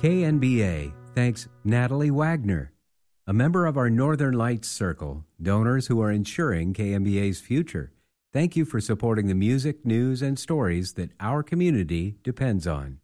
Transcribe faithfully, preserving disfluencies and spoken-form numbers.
K N B A thanks Natalie Wagner, a member of our Northern Lights Circle, donors who are ensuring K N B A's future. Thank you for supporting the music, news, and stories that our community depends on.